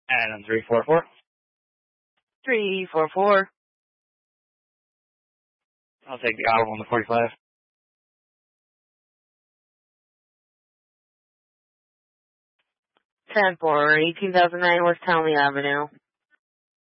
Adam 344. 344. I'll take the Olive on the 45. 10-4, 2009 West Townley Avenue.